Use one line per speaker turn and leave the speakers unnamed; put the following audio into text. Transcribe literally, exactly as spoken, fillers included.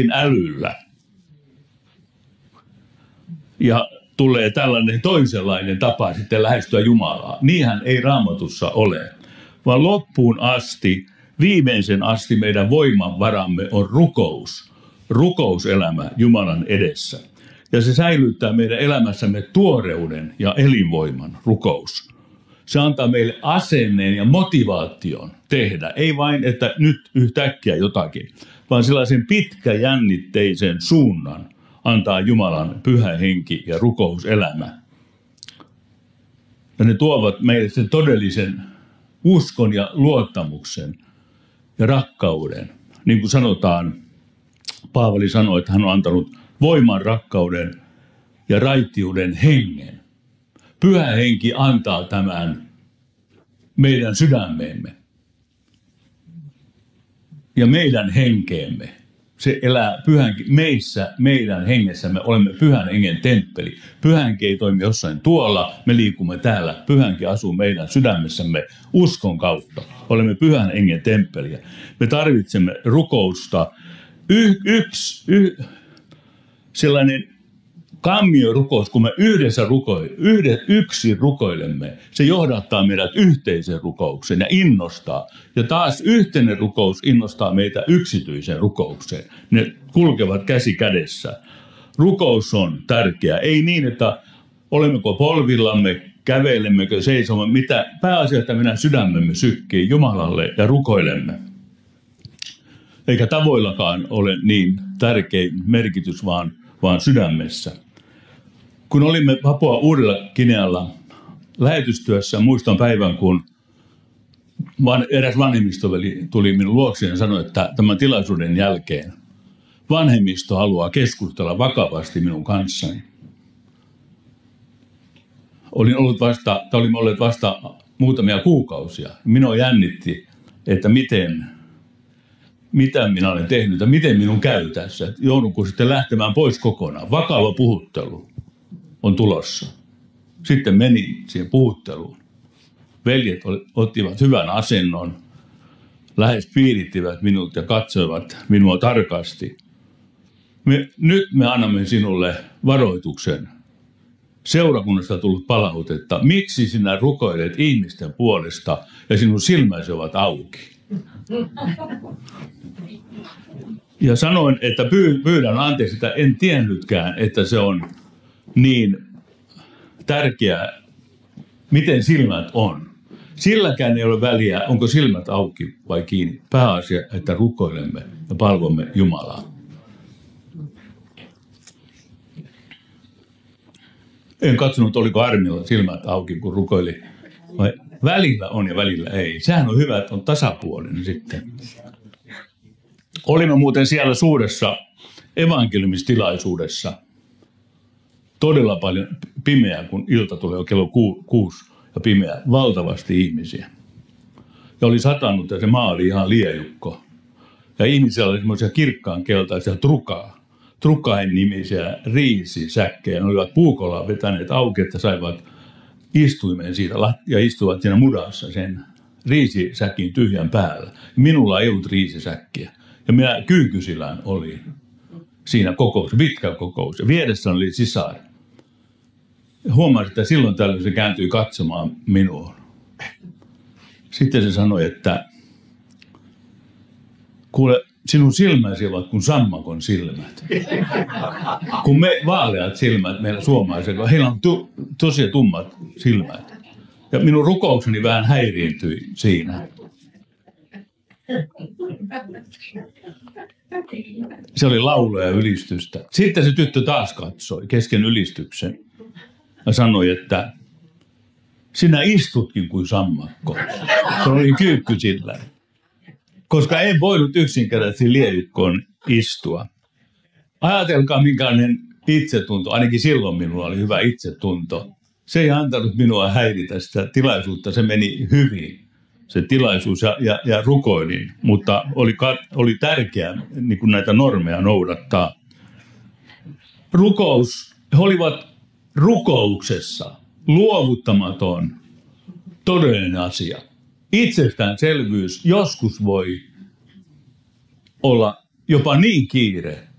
jollakin älyllä. Ja tulee tällainen toisenlainen tapa sitten lähestyä Jumalaa. Niinhän ei Raamatussa ole, vaan loppuun asti, viimeisen asti meidän voimavaramme on rukous. Rukouselämä Jumalan edessä. Ja se säilyttää meidän elämässämme tuoreuden ja elinvoiman, rukous. Se antaa meille asenneen ja motivaation tehdä. Ei vain, että nyt yhtäkkiä jotakin, vaan sellaisen pitkäjännitteisen suunnan antaa Jumalan pyhä henki ja rukouselämä. Ja ne tuovat meille sen todellisen uskon ja luottamuksen ja rakkauden. Niin kuin sanotaan, Paavali sanoi, että hän on antanut voiman, rakkauden ja raittiuden hengen. Pyhä henki antaa tämän meidän sydämeemme ja meidän henkeemme. Se elää pyhän, meissä, meidän hengessämme, olemme pyhän hengen temppeli. Pyhänki ei toimi jossain tuolla, me liikumme täällä. Pyhänki asuu meidän sydämessämme uskon kautta. Olemme pyhän hengen temppeliä. Me tarvitsemme rukousta. Y, yksi, y, sellainen kammiorukous, kun me yhdessä rukoilemme, yhdet, yksin rukoilemme, se johdattaa meidät yhteiseen rukoukseen ja innostaa. Ja taas yhteinen rukous innostaa meitä yksityiseen rukoukseen. Ne kulkevat käsi kädessä. Rukous on tärkeää. Ei niin, että olemmeko polvillamme, kävelemmekö, seisomme, mitä pääasia, että meidän sydämemme sykkii Jumalalle ja rukoilemme. Eikä tavoillakaan ole niin tärkein merkitys, vaan, vaan sydämessä. Kun olimme Papua Uudella Ginealla lähetystyössä, muistan päivän, kun van, eräs vanhemmistoveli tuli minun luokseni ja sanoi, että tämän tilaisuuden jälkeen vanhemmisto haluaa keskustella vakavasti minun kanssani. Olin ollut vasta, tai olimme olleet vasta muutamia kuukausia. Minua jännitti, että miten, mitä minä olen tehnyt ja miten minun käy tässä. Joudunko sitten lähtemään pois kokonaan. Vakava puhuttelu on tulossa. Sitten menin siihen puhutteluun. Veljet ottivat hyvän asennon, lähes piirittivät minut ja katsoivat minua tarkasti. Me, nyt me annamme sinulle varoituksen. Seurakunnasta tullut palautetta. Miksi sinä rukoilet ihmisten puolesta ja sinun silmäsi ovat auki? Ja sanoin, että pyydän anteeksi, että en tiennytkään, että se on niin tärkeää, miten silmät on. Silläkään ei ole väliä, onko silmät auki vai kiinni. Pääasia, että rukoilemme ja palvomme Jumalaa. En katsonut, oliko Armilla silmät auki, kun rukoili. Vai välillä on ja välillä ei. Sehän on hyvä, että on tasapuolinen sitten. Olimme muuten siellä suuressa evankeliumistilaisuudessa. Todella paljon pimeää, kun ilta tulee kello ku, kuusi ja pimeää. Valtavasti ihmisiä. Ja oli satanut ja se maa oli ihan liejukko. Ja ihmisillä oli semmoisia kirkkaan keltaisia trukaa. Trukain nimisiä riisisäkkejä. Ne olivat puukolla vetäneet auki, että saivat istuimen siitä ja istuvat siinä mudassa sen riisisäkin tyhjän päällä. Minulla ei ollut riisisäkkiä. Ja minä kyykysillään olin siinä kokous, pitkä kokous. Ja vieressä oli sisar. Huomasin, että silloin tällöin se kääntyi katsomaan minuun. Sitten se sanoi, että kuule, sinun silmäsi ovat kuin sammakon silmät. Kun me vaaleat silmät meillä suomalaisilla, heillä on tu, tosi tummat silmät. Ja minun rukoukseni vähän häiriintyi siinä. Se oli laulua ja ylistystä. Sitten se tyttö taas katsoi kesken ylistyksen ja sanoi, että sinä istutkin kuin sammakko. Se oli kyykkysillä. Koska en voinut yksinkertaisesti liejukkoon istua. Ajatelkaa, minkälainen itsetunto, ainakin silloin minulla oli hyvä itsetunto. Se ei antanut minua häiritä sitä tilaisuutta, se meni hyvin, se tilaisuus ja, ja, ja rukoilin. Mutta oli, oli tärkeää niin kuin näitä normeja noudattaa. Rukous, he olivat rukouksessa luovuttamaton, todellinen asia. Itsestäänselvyys joskus voi olla jopa niin kiire,